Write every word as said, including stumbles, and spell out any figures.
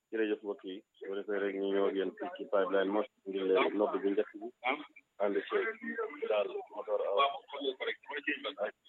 jërëjëf mbokk yi su ko defee rek ñu ñëw ak yéen fii ci Pipeline Mosque ngir leen nodd bu njëkk bi ànd ci daal motor aw